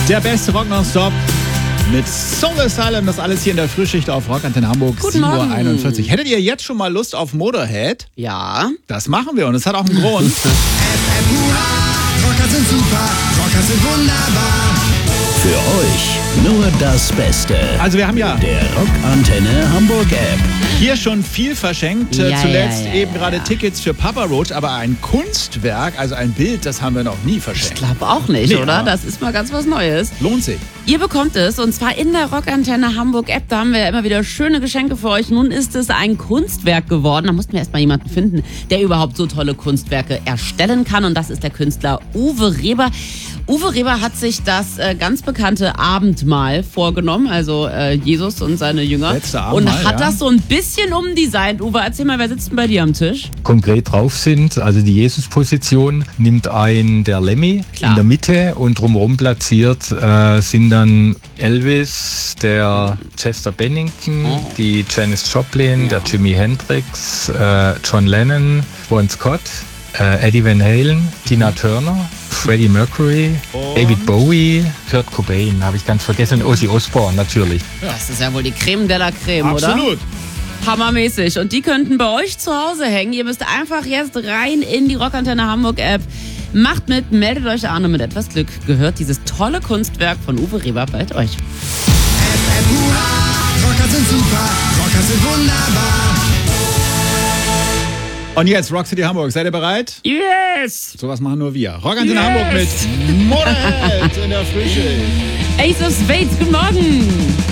Der beste Rock nonstop mit Soul Asylum. Das alles hier in der Frühschicht auf Rockantenne Hamburg. Guten Morgen. 7:41 Uhr. Hättet ihr jetzt schon mal Lust auf Motorhead? Ja. Das machen wir und es hat auch einen Grund. FM Hurra, Rocker sind super, Rocker sind wunderbar. Für euch nur das Beste. Also wir haben ja Der Rockantenne Hamburg App. hier schon viel verschenkt. Ja, Zuletzt ja, eben gerade Tickets für Papa Roach, aber ein Kunstwerk, also ein Bild, das haben wir noch nie Ich verschenkt. glaube auch nicht, Nee, oder? ja. Das ist mal ganz was Neues. Lohnt sich. Ihr bekommt es und zwar in der Rockantenne Hamburg App. Da haben wir ja immer wieder schöne Geschenke für euch. Nun ist es ein Kunstwerk geworden. Da mussten wir erstmal jemanden finden, der überhaupt so tolle Kunstwerke erstellen kann. Und das ist der Künstler Uwe Reber. Uwe Reber hat sich das ganz bekannte Abendmahl vorgenommen, also Jesus und seine Jünger. Letzte Abendmahl, und hat ja. das so ein bisschen umdesignt. Uwe, erzähl mal, wer sitzt denn bei dir am Tisch? Konkret drauf sind, also die Jesus-Position nimmt ein der Lemmy Klar. in der Mitte und drumherum platziert sind dann Elvis, der Chester Bennington, die Janis Joplin, der Jimi Hendrix, John Lennon, Bon Scott, Eddie Van Halen, Tina Turner, Freddie Mercury, David Bowie, Kurt Cobain, habe ich ganz vergessen, Ozzy Osbourne natürlich. Das ist ja wohl die Creme de la Creme, oder? Absolut. Hammermäßig. Und die könnten bei euch zu Hause hängen. Ihr müsst einfach jetzt rein in die Rockantenne Hamburg App. Macht mit, meldet euch an und mit etwas Glück gehört dieses tolle Kunstwerk von Uwe Reber bald euch. FM Hurra, Rocker sind super, Rocker sind wunderbar. Und jetzt Rock City Hamburg. Seid ihr bereit? Yes! Sowas machen nur wir. Rockantenne Hamburg mit Motorhead in der Frühschicht. Ace of Spades, guten Morgen!